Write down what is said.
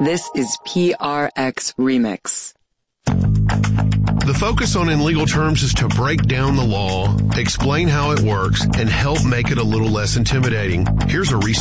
This is PRX Remix. The focus on In Legal Terms is to break down the law, explain how it works, and help make it a little less intimidating. Here's a recent